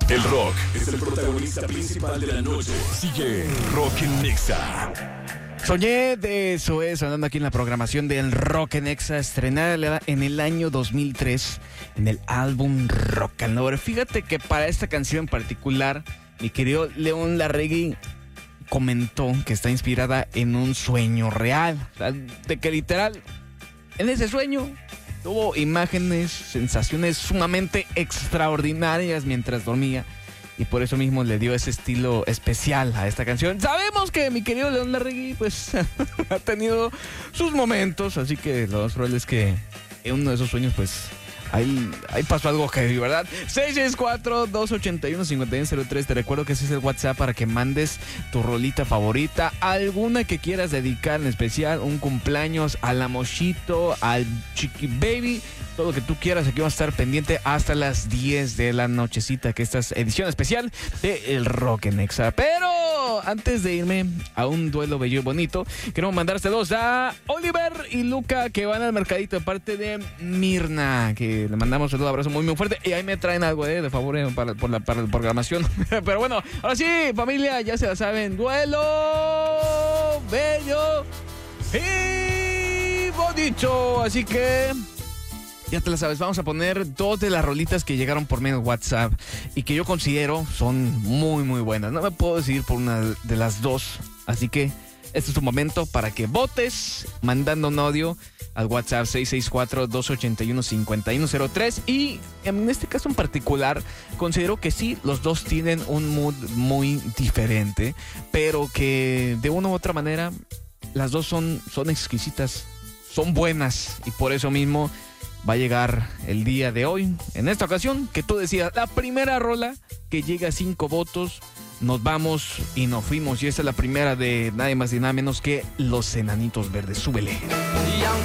El rock es el protagonista principal de la noche. Sigue Rock en Nexa. Soñé de eso, sonando aquí en la programación del Rock en Nexa, estrenada en el año 2003 en el álbum Rock and Roll. Fíjate que para esta canción en particular, mi querido León Larregui comentó que está inspirada en un sueño real. O sea, de que literal, en ese sueño tuvo imágenes, sensaciones sumamente extraordinarias mientras dormía. Y por eso mismo le dio ese estilo especial a esta canción. Sabemos que mi querido León Larregui pues ha tenido sus momentos, así que lo más probable es que en uno de esos sueños pues ahí pasó algo heavy, ¿verdad? 664-281-5103. Te recuerdo que ese es el WhatsApp para que mandes tu rolita favorita, alguna que quieras dedicar en especial, un cumpleaños, a la Mochito, al Chiqui Baby, todo lo que tú quieras. Aquí vamos a estar pendiente hasta las 10 de la nochecita, que esta es edición especial de El Rock en Nexa. Pero antes de irme a un duelo bello y bonito, queremos mandárselos a Oliver y Luca, que van al mercadito de parte de Mirna, que le mandamos un abrazo muy fuerte. Y ahí me traen algo de favor para la programación. Pero bueno, ahora sí, familia, ya se la saben. Duelo bello y bonito. Así que ya te la sabes, vamos a poner dos de las rolitas que llegaron por medio de WhatsApp y que yo considero son muy buenas. No me puedo decidir por una de las dos, así que este es tu momento para que votes mandando un audio al WhatsApp 664-281-5103. Y en este caso en particular, considero que sí, los dos tienen un mood muy diferente, pero que de una u otra manera las dos son exquisitas, son buenas, y por eso mismo va a llegar el día de hoy, en esta ocasión, que tú decías, la primera rola que llega a 5 votos, nos vamos y nos fuimos. Y esta es la primera de nadie más y nada menos que Los Enanitos Verdes. Súbele. Y aunque